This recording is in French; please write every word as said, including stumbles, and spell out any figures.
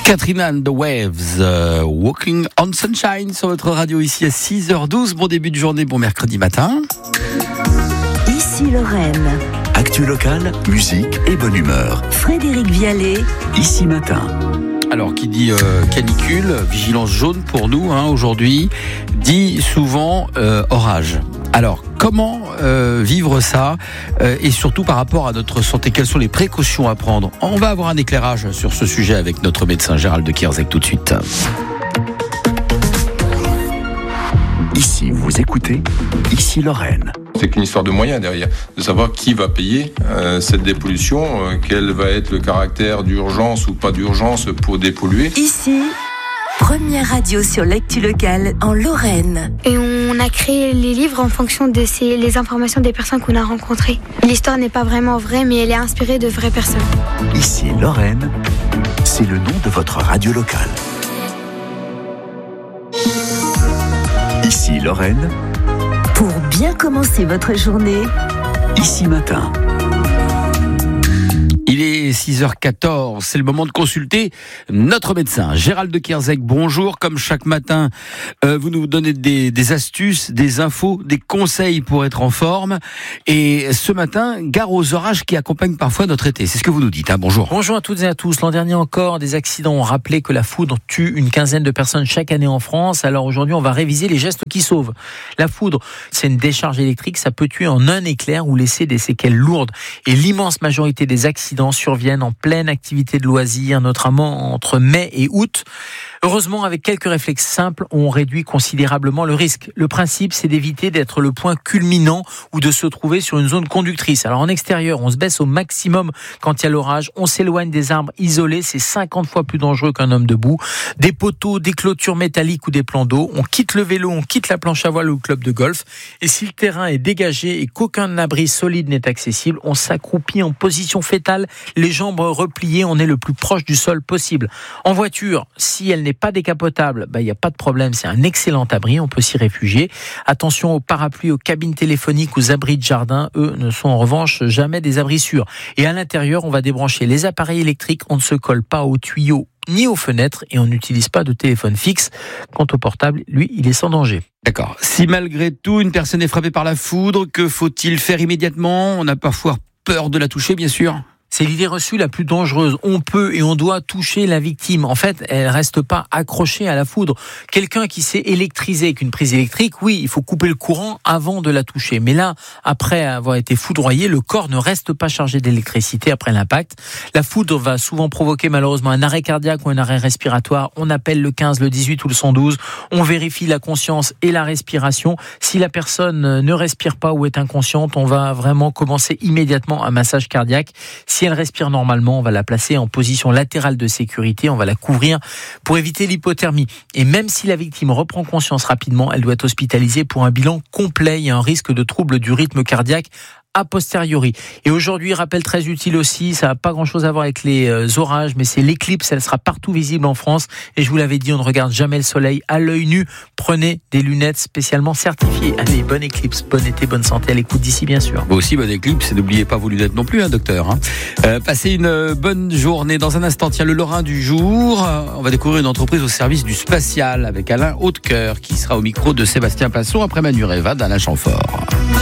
Katrina and the Waves, uh, Walking on Sunshine sur votre radio ici à six heures douze. Bon début de journée, bon mercredi matin. Ici Lorraine. Actu locale, musique et bonne humeur. Frédéric Vialet. Ici matin. Alors, qui dit euh, canicule, vigilance jaune pour nous hein, aujourd'hui, dit souvent euh, orage. Alors, comment euh, vivre ça euh, et surtout par rapport à notre santé, quelles sont les précautions à prendre? On va avoir un éclairage sur ce sujet avec notre médecin Gérald de Kierzek tout de suite. Ici, vous écoutez, ici Lorraine. C'est qu'une histoire de moyens derrière, de savoir qui va payer euh, cette dépollution, euh, quel va être le caractère d'urgence ou pas d'urgence pour dépolluer. Ici, première radio sur l'actu locale en Lorraine. Et on a créé les livres en fonction de ces, les informations des personnes qu'on a rencontrées. L'histoire n'est pas vraiment vraie, mais elle est inspirée de vraies personnes. Ici Lorraine, c'est le nom de votre radio locale. Ici Lorraine. Pour bien commencer votre journée, Ici matin. Il est six heures quatorze, c'est le moment de consulter notre médecin Gérald de Kierzek. Bonjour, comme chaque matin, euh, vous nous donnez des, des astuces, des infos, des conseils pour être en forme. Et ce matin, gare aux orages qui accompagnent parfois notre été. C'est ce que vous nous dites, hein. Bonjour. Bonjour à toutes et à tous. L'an dernier encore, des accidents ont rappelé que la foudre tue une quinzaine de personnes chaque année en France. Alors aujourd'hui, on va réviser les gestes qui sauvent. La foudre, c'est une décharge électrique, ça peut tuer en un éclair ou laisser des séquelles lourdes. Et l'immense majorité des accidents surviennent en pleine activité de loisirs, notamment entre mai et août. Heureusement, avec quelques réflexes simples, on réduit considérablement le risque. Le principe, c'est d'éviter d'être le point culminant ou de se trouver sur une zone conductrice. Alors en extérieur, on se baisse au maximum quand il y a l'orage, on s'éloigne des arbres isolés, c'est cinquante fois plus dangereux qu'un homme debout. Des poteaux, des clôtures métalliques ou des plans d'eau, on quitte le vélo, on quitte la planche à voile ou le club de golf. Et si le terrain est dégagé et qu'aucun abri solide n'est accessible, on s'accroupit en position fétale, les jambes repliées, on est le plus proche du sol possible. En voiture, si elle n'est pas décapotable, bah, il n'y a pas de problème, c'est un excellent abri, on peut s'y réfugier. Attention aux parapluies, aux cabines téléphoniques, aux abris de jardin, eux ne sont en revanche jamais des abris sûrs. Et à l'intérieur, on va débrancher les appareils électriques, on ne se colle pas aux tuyaux ni aux fenêtres et on n'utilise pas de téléphone fixe. Quant au portable, lui, il est sans danger. D'accord. Si malgré tout, une personne est frappée par la foudre, que faut-il faire immédiatement? On a parfois peur de la toucher, bien sûr. C'est l'idée reçue la plus dangereuse. On peut et on doit toucher la victime. En fait, elle reste pas accrochée à la foudre. Quelqu'un qui s'est électrisé avec une prise électrique, oui, il faut couper le courant avant de la toucher. Mais là, après avoir été foudroyé, le corps ne reste pas chargé d'électricité après l'impact. La foudre va souvent provoquer malheureusement un arrêt cardiaque ou un arrêt respiratoire. On appelle le quinze, le dix-huit ou le cent douze. On vérifie la conscience et la respiration. Si la personne ne respire pas ou est inconsciente, on va vraiment commencer immédiatement un massage cardiaque. Si elle respire normalement, on va la placer en position latérale de sécurité, on va la couvrir pour éviter l'hypothermie. Et même si la victime reprend conscience rapidement, elle doit être hospitalisée pour un bilan complet. Il y a un risque de trouble du rythme cardiaque a posteriori. Et aujourd'hui, rappel très utile aussi, ça n'a pas grand-chose à voir avec les euh, orages, mais c'est l'éclipse, elle sera partout visible en France. Et je vous l'avais dit, on ne regarde jamais le soleil à l'œil nu. Prenez des lunettes spécialement certifiées. Allez, bonne éclipse, bon été, bonne santé à l'écoute d'ici, bien sûr. Vous aussi, bonne éclipse, et n'oubliez pas vos lunettes non plus, hein, docteur. Hein. Euh, passez une bonne journée. Dans un instant, tiens, le Lorrain du jour. On va découvrir une entreprise au service du spatial avec Alain Hautecoeur qui sera au micro de Sébastien Passon après Manu Reva d'Alain Chamfort.